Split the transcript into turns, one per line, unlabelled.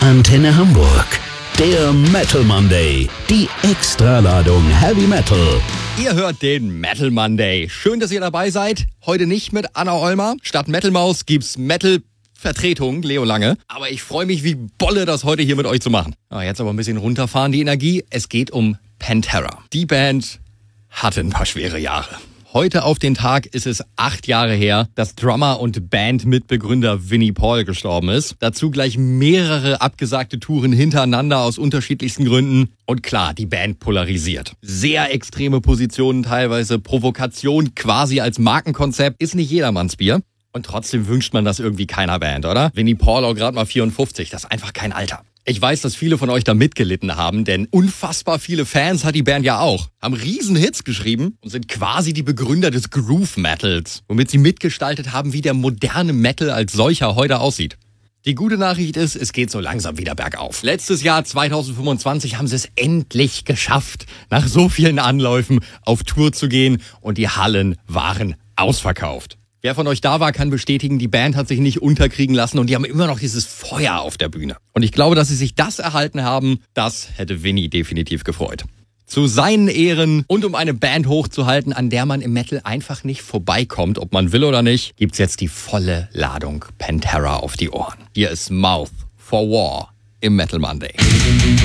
Antenne Hamburg. Der Metal Monday. Die Extraladung Heavy Metal.
Ihr hört den Metal Monday. Schön, dass ihr dabei seid. Heute nicht mit Anna Olmer. Statt Metal Maus gibt's Metal-Vertretung, Leo Lange. Aber ich freue mich wie Bolle, das heute hier mit euch zu machen. Jetzt aber ein bisschen runterfahren, die Energie. Es geht um Pantera. Die Band hatte ein paar schwere Jahre. Heute auf den Tag ist es 8 Jahre her, dass Drummer und Bandmitbegründer Vinnie Paul gestorben ist. Dazu gleich mehrere abgesagte Touren hintereinander aus unterschiedlichsten Gründen. Und klar, die Band polarisiert. Sehr extreme Positionen teilweise, Provokation quasi als Markenkonzept, ist nicht jedermanns Bier. Und trotzdem wünscht man das irgendwie keiner Band, oder? Vinnie Paul auch gerade mal 54, das ist einfach kein Alter. Ich weiß, dass viele von euch da mitgelitten haben, denn unfassbar viele Fans hat die Band ja auch. Haben riesen Hits geschrieben und sind quasi die Begründer des Groove Metals, womit sie mitgestaltet haben, wie der moderne Metal als solcher heute aussieht. Die gute Nachricht ist, es geht so langsam wieder bergauf. Letztes Jahr, 2025, haben sie es endlich geschafft, nach so vielen Anläufen auf Tour zu gehen und die Hallen waren ausverkauft. Wer von euch da war, kann bestätigen, die Band hat sich nicht unterkriegen lassen und die haben immer noch dieses Feuer auf der Bühne. Und ich glaube, dass sie sich das erhalten haben, das hätte Vinnie definitiv gefreut. Zu seinen Ehren und um eine Band hochzuhalten, an der man im Metal einfach nicht vorbeikommt, ob man will oder nicht, gibt's jetzt die volle Ladung Pantera auf die Ohren. Hier ist Mouth for War im Metal Monday.